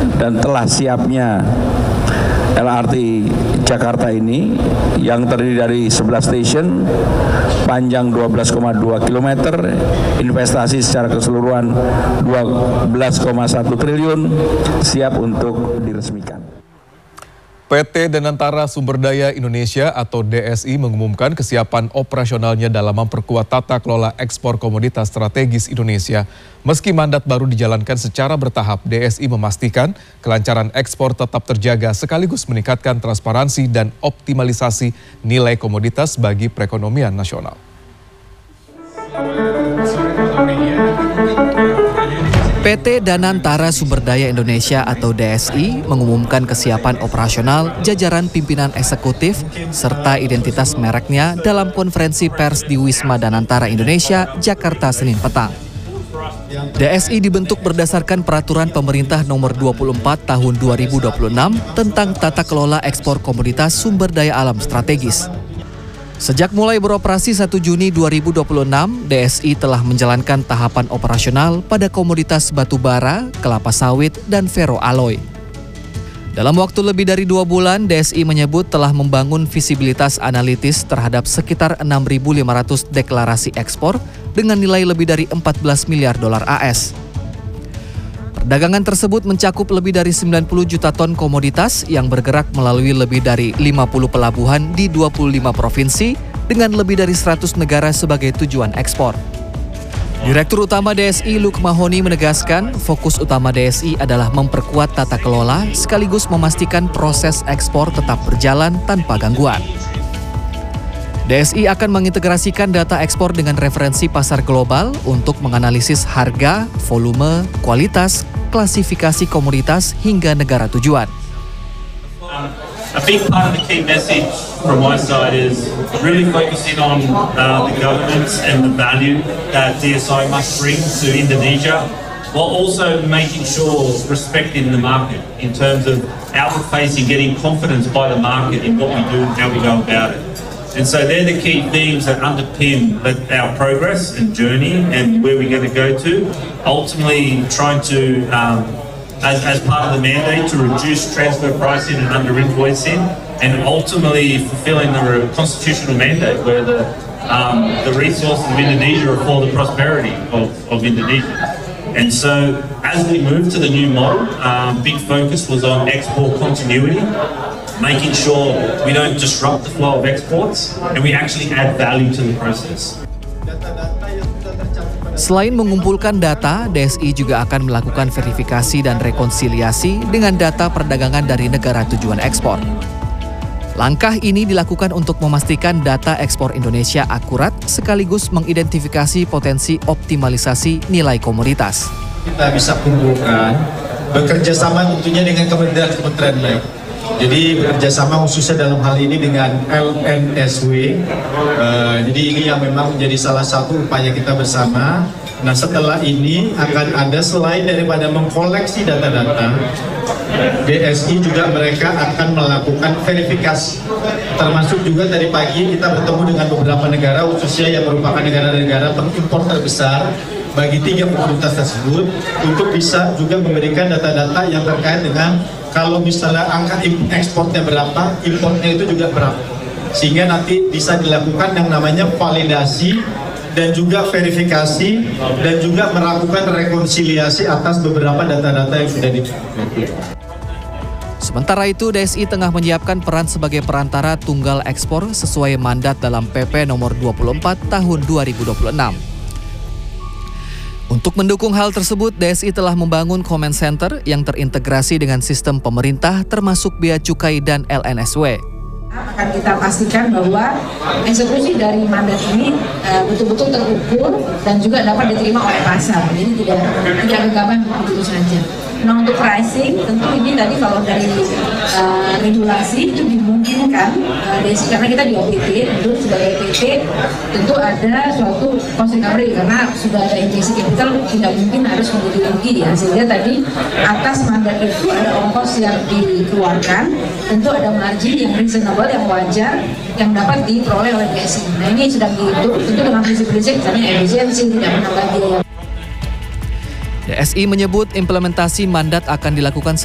dan telah siapnya LRT Jakarta ini yang terdiri dari 11 stasiun, panjang 12,2 km, investasi secara keseluruhan 12,1 triliun, siap untuk diresmikan. PT Danantara Sumber Daya Indonesia atau DSI mengumumkan kesiapan operasionalnya dalam memperkuat tata kelola ekspor komoditas strategis Indonesia. Meski mandat baru dijalankan secara bertahap, DSI memastikan kelancaran ekspor tetap terjaga sekaligus meningkatkan transparansi dan optimalisasi nilai komoditas bagi perekonomian nasional. PT Danantara Sumber Daya Indonesia atau DSI mengumumkan kesiapan operasional jajaran pimpinan eksekutif serta identitas mereknya dalam konferensi pers di Wisma Danantara Indonesia, Jakarta, Senin petang. DSI dibentuk berdasarkan Peraturan Pemerintah Nomor 24 Tahun 2026 tentang tata kelola ekspor komoditas sumber daya alam strategis. Sejak mulai beroperasi 1 Juni 2026, DSI telah menjalankan tahapan operasional pada komoditas batu bara, kelapa sawit, dan ferroalloy. Dalam waktu lebih dari 2 bulan, DSI menyebut telah membangun visibilitas analitis terhadap sekitar 6.500 deklarasi ekspor dengan nilai lebih dari 14 miliar dolar AS. Perdagangan tersebut mencakup lebih dari 90 juta ton komoditas yang bergerak melalui lebih dari 50 pelabuhan di 25 provinsi dengan lebih dari 100 negara sebagai tujuan ekspor. Direktur Utama DSI Luke Mahoni menegaskan fokus utama DSI adalah memperkuat tata kelola sekaligus memastikan proses ekspor tetap berjalan tanpa gangguan. DSI akan mengintegrasikan data ekspor dengan referensi pasar global untuk menganalisis harga, volume, kualitas, klasifikasi komoditas hingga negara tujuan. A big part of the key message from my side is really focusing on the governance and the value that DSI must bring to Indonesia, while also making sure respecting the market in terms of outward facing, getting confidence by the market in what we do and how we go about it. And so they're the key themes that underpin our progress and journey and where we're going to go to. Ultimately trying to, as part of the mandate, to reduce transfer pricing and under-invoicing, and ultimately fulfilling the constitutional mandate where the resources of Indonesia are for the prosperity of Indonesia. And so as we move to the new model, big focus was on export continuity, making sure we don't disrupt the flow of exports and we actually add value to the process. Selain mengumpulkan data, DSI juga akan melakukan verifikasi dan rekonsiliasi dengan data perdagangan dari negara tujuan ekspor. Langkah ini dilakukan untuk memastikan data ekspor Indonesia akurat sekaligus mengidentifikasi potensi optimalisasi nilai komoditas. Kita bisa kumpulkan bekerja sama tentunya dengan kementerian lain. Jadi bekerjasama khususnya dalam hal ini dengan LNSW. Jadi ini yang memang menjadi salah satu upaya kita bersama. Nah setelah ini akan ada selain daripada mengkoleksi data-data, DSI juga mereka akan melakukan verifikasi. Termasuk juga tadi pagi kita bertemu dengan beberapa negara khususnya yang merupakan negara-negara pengimpor terbesar bagi 3 komoditas tersebut untuk bisa juga memberikan data-data yang terkait dengan kalau misalnya angka ekspornya berapa, importnya itu juga berapa. Sehingga nanti bisa dilakukan yang namanya validasi dan juga verifikasi dan juga melakukan rekonsiliasi atas beberapa data-data yang sudah diperoleh. Sementara itu, DSI tengah menyiapkan peran sebagai perantara tunggal ekspor sesuai mandat dalam PP Nomor 24 Tahun 2026. Untuk mendukung hal tersebut, DSI telah membangun Command Center yang terintegrasi dengan sistem pemerintah termasuk Bea Cukai dan LNSW. Akan kita pastikan bahwa eksekusi dari mandat ini betul-betul terukur dan juga dapat diterima oleh pasar. Jadi tidak gegabah begitu saja. Nah untuk pricing tentu ini tadi kalau dari regulasi itu dimungkinkan DSI karena kita di OPT tentu sebagai PT tentu ada suatu cost recovery karena sudah ada injeksi capital tidak mungkin harus menjadi rugi ya, sehingga tadi atas mandat itu ada ongkos yang dikeluarkan, tentu ada margin yang reasonable yang wajar yang dapat diperoleh oleh DSI. Nah ini sedang dihitung tentu dengan prinsip-prinsip misalnya efisiensi, tidak menambah biaya. DSI menyebut implementasi mandat akan dilakukan